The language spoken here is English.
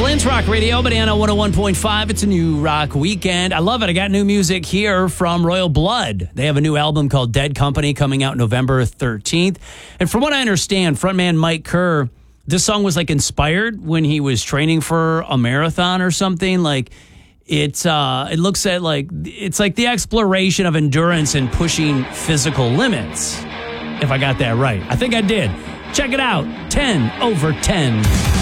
Flint's Rock Radio, Banana 101.5. It's a new rock weekend. I love it. I got new music here from Royal Blood. They have a new album called Dead Company coming out November 13th. And from what I understand, frontman Mike Kerr, this song was like inspired when he was training for a marathon or something. Like it looks at like it's like the exploration of endurance and pushing physical limits. If I got that right. I think I did. Check it out. 10 over 10.